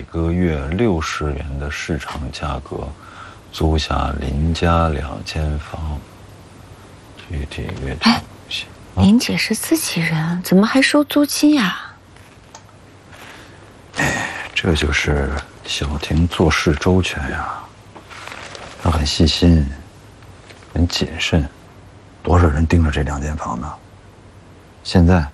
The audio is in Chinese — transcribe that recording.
个月60元的市场价格租下林家2间房，具体约定性。 林姐是自己人，怎么还收租金呀？ 这就是小婷做事周全呀，她很细心，很谨慎，多少人盯着这2间房呢？现在